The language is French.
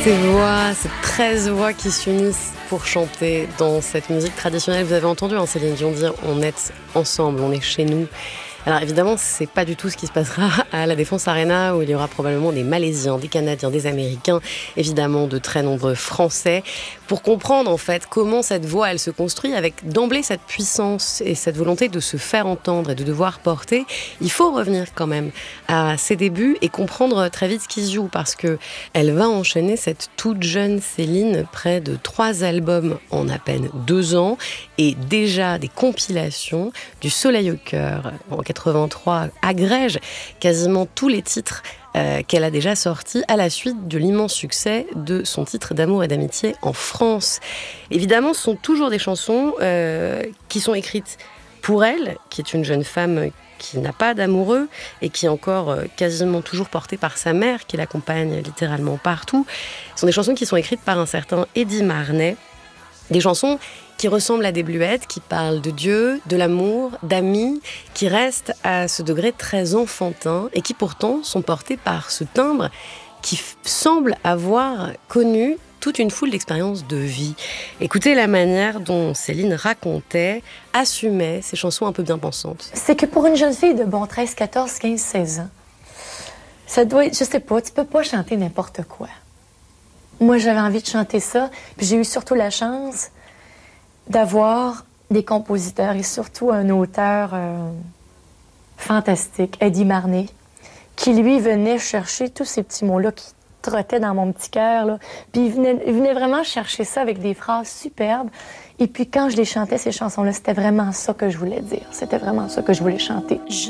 Ces 13 voix qui s'unissent pour chanter dans cette musique traditionnelle. Vous avez entendu Céline Dion dire « on est ensemble, on est chez nous ». Alors évidemment, c'est pas du tout ce qui se passera à la Défense Arena où il y aura probablement des Malaisiens, des Canadiens, des Américains, évidemment de très nombreux Français. Pour comprendre en fait comment cette voix elle se construit avec d'emblée cette puissance et cette volonté de se faire entendre et de devoir porter, il faut revenir quand même à ses débuts et comprendre très vite ce qui se joue parce que elle va enchaîner cette toute jeune Céline, près de 3 albums en à peine 2 ans et déjà des compilations. Du Soleil au cœur en 83 agrège quasiment tous les titres qu'elle a déjà sortis à la suite de l'immense succès de son titre d'amour et d'amitié en France. Évidemment, ce sont toujours des chansons qui sont écrites pour elle, qui est une jeune femme qui n'a pas d'amoureux et qui est encore quasiment toujours portée par sa mère, qui l'accompagne littéralement partout. Ce sont des chansons qui sont écrites par un certain Eddy Marnay, des chansons qui ressemblent à des bluettes, qui parlent de Dieu, de l'amour, d'amis, qui restent à ce degré très enfantin et qui pourtant sont portées par ce timbre qui semble avoir connu toute une foule d'expériences de vie. Écoutez la manière dont Céline racontait, assumait ces chansons un peu bien pensantes. C'est que pour une jeune fille de 13, 14, 15, 16 ans, ça doit être, je sais pas, tu peux pas chanter n'importe quoi. Moi, j'avais envie de chanter ça, puis j'ai eu surtout la chance d'avoir des compositeurs et surtout un auteur fantastique, Eddy Marnay, qui lui venait chercher tous ces petits mots-là qui trottaient dans mon petit cœur, là. Puis il venait vraiment chercher ça avec des phrases superbes. Et puis quand je les chantais, ces chansons-là, c'était vraiment ça que je voulais dire. C'était vraiment ça que je voulais chanter.